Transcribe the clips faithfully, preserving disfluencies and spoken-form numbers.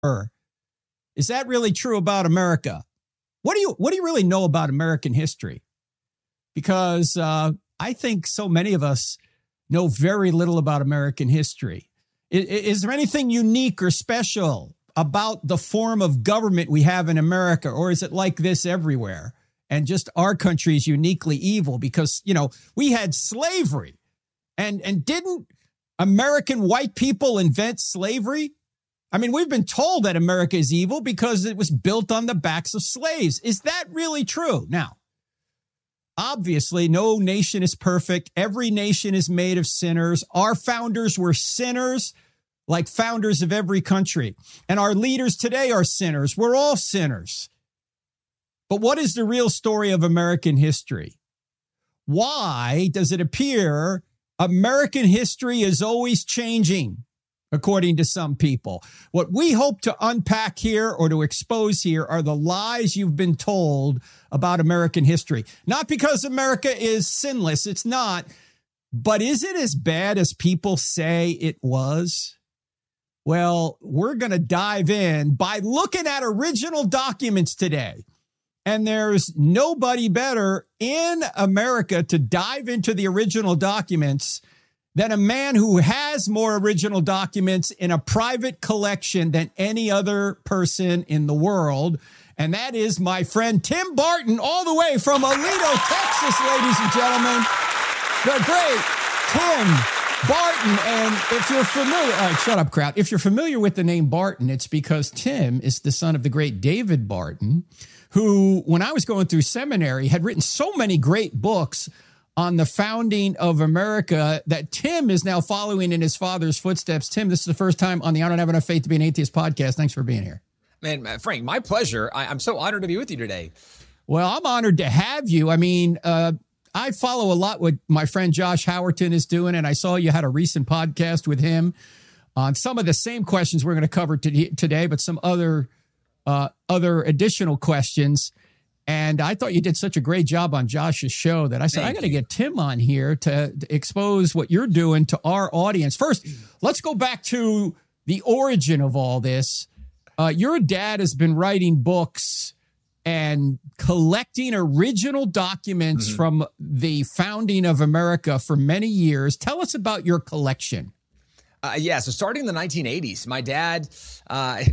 Is that really true about America? What do you what do you really know about American history? Because uh, I think so many of us know very little about American history. Is, is there anything unique or special about the form of government we have in America, or is it like this everywhere? And just our country is uniquely evil because, you know, we had slavery. And, and didn't American white people invent slavery? I mean, we've been told that America is evil because it was built on the backs of slaves. Is that really true? Now, obviously, no nation is perfect. Every nation is made of sinners. Our founders were sinners, like founders of every country. And our leaders today are sinners. We're all sinners. But what is the real story of American history? Why does it appear American history is always changing, according to some people? What we hope to unpack here or to expose here are the lies you've been told about American history. Not because America is sinless, it's not. But is it as bad as people say it was? Well, we're going to dive in by looking at original documents today. And there's nobody better in America to dive into the original documents than a man who has more original documents in a private collection than any other person in the world. And that is my friend Tim Barton, all the way from Aledo, Texas, ladies and gentlemen. The great Tim Barton. And if you're familiar, all right, shut up, crowd. If you're familiar with the name Barton, it's because Tim is the son of the great David Barton, who, when I was going through seminary, had written so many great books on the founding of America that Tim is now following in his father's footsteps. Tim, this is the first time on the I Don't Have Enough Faith to Be an Atheist podcast. Thanks for being here. Man, Frank, my pleasure. I, I'm so honored to be with you today. Well, I'm honored to have you. I mean, uh, I follow a lot what my friend Josh Howerton is doing, and I saw you had a recent podcast with him on some of the same questions we're going to cover today, but some other uh, other additional questions. And I thought you did such a great job on Josh's show that I said, Thank I got to get Tim on here to, to expose what you're doing to our audience. First, let's go back to the origin of all this. Uh, your dad has been writing books and collecting original documents mm-hmm. from the founding of America for many years. Tell us about your collection. Uh, yeah, so starting in the nineteen eighties, my dad uh,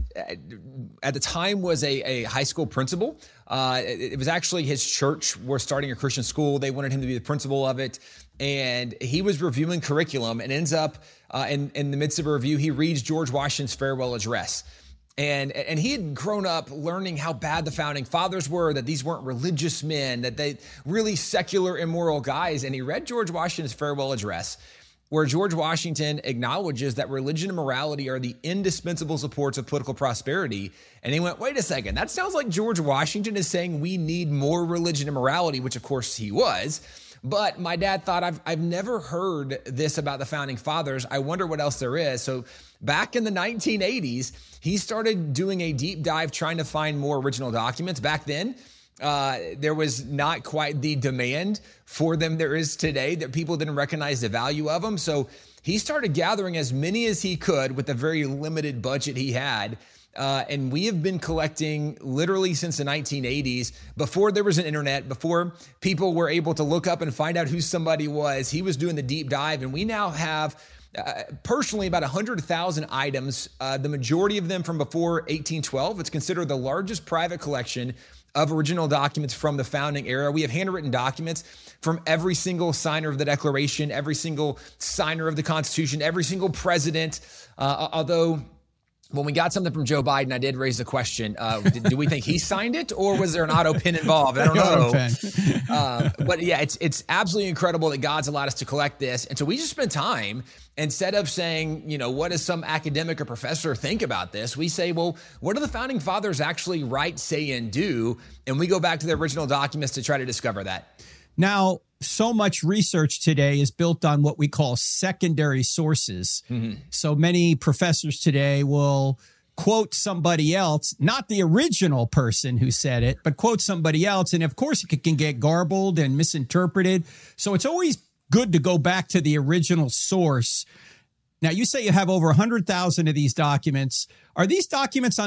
at the time was a, a high school principal. Uh, it, it was actually his church were starting a Christian school. They wanted him to be the principal of it. And he was reviewing curriculum and ends up uh, in, in the midst of a review, he reads George Washington's farewell address. And and he had grown up learning how bad the founding fathers were, that these weren't religious men, that they really secular, immoral guys. And he read George Washington's farewell address, where George Washington acknowledges that religion and morality are the indispensable supports of political prosperity. And he went, wait a second, that sounds like George Washington is saying we need more religion and morality, which of course he was. But my dad thought, I've, I've never heard this about the founding fathers. I wonder what else there is. So back in the nineteen eighties, he started doing a deep dive trying to find more original documents. Back then, Uh, there was not quite the demand for them there is today, that people didn't recognize the value of them. So he started gathering as many as he could with the very limited budget he had. Uh, and we have been collecting literally since the nineteen eighties, before there was an internet, before people were able to look up and find out who somebody was. He was doing the deep dive, and we now have Uh, personally, about one hundred thousand items, uh, the majority of them from before eighteen twelve. It's considered the largest private collection of original documents from the founding era. We have handwritten documents from every single signer of the Declaration, every single signer of the Constitution, every single president, uh, although when we got something from Joe Biden, I did raise the question, uh, did, do we think he signed it, or was there an auto pen involved? I don't know. uh, but yeah, it's it's absolutely incredible that God's allowed us to collect this. And so we just spend time, instead of saying, you know, what does some academic or professor think about this? We say, well, what do the founding fathers actually write, say, and do? And we go back to the original documents to try to discover that. Now, so much research today is built on what we call secondary sources. Mm-hmm. So many professors today will quote somebody else, not the original person who said it, but quote somebody else. And of course, it can get garbled and misinterpreted. So it's always good to go back to the original source. Now, you say you have over one hundred thousand of these documents. Are these documents on